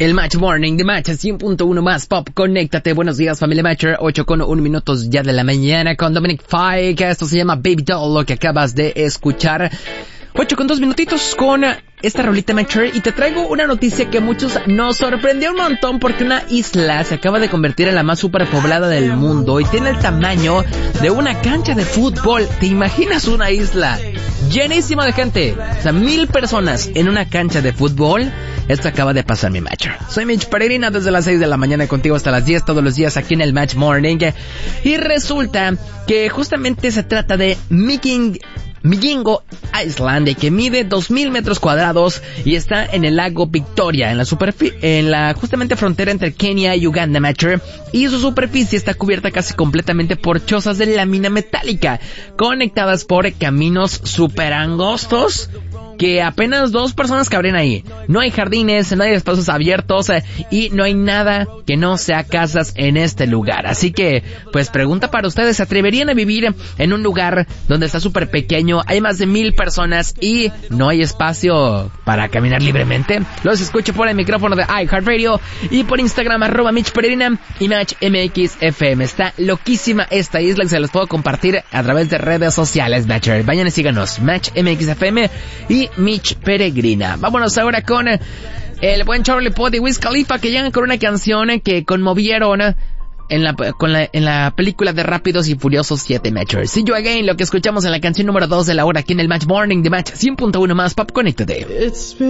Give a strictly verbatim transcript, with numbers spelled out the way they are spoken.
El Match Morning de Match cien punto uno más Pop. Conéctate. Buenos días, familia Matcher. ocho con uno minutos ya de la mañana con Dominic Fike. Esto se llama Baby Doll, lo que acabas de escuchar. ocho con dos minutitos con esta rolita Matcher. Y te traigo una noticia que a muchos nos sorprendió un montón, porque una isla se acaba de convertir en la más superpoblada del mundo y tiene el tamaño de una cancha de fútbol. ¿Te imaginas una isla llenísima de gente? O sea, mil personas en una cancha de fútbol. Esto acaba de pasar, mi Matcher. Soy Mitch Peregrina desde las seis de la mañana contigo hasta las diez todos los días aquí en el Match Morning. Y resulta que justamente se trata de Miking... Migingo Island, que mide dos mil metros cuadrados y está en el lago Victoria, en la superfi- en la justamente frontera entre Kenia y Uganda, Matcher, y su superficie está cubierta casi completamente por chozas de lámina metálica, conectadas por caminos super angostos, que apenas dos personas cabrían ahí. No hay jardines, no hay espacios abiertos eh, y no hay nada que no sea casas en este lugar. Así que, pues pregunta para ustedes, ¿se atreverían a vivir en un lugar donde está súper pequeño, hay más de mil personas y no hay espacio para caminar libremente? Los escucho por el micrófono de iHeartRadio y por Instagram, arroba Mitch Peregrina y Match M X F M. Está loquísima esta isla y se los puedo compartir a través de redes sociales, Matcher. Vayan y síganos, Match M X F M y Mitch Peregrina. Vámonos ahora con el buen Charlie Puth y Wiz Khalifa, que llegan con una canción que conmovieron en la, con la, en la película de Rápidos y Furiosos siete, Matcher. See You Again, lo que escuchamos en la canción número dos de la hora aquí en el Match Morning de Match cien punto uno más Pop. Conéctate.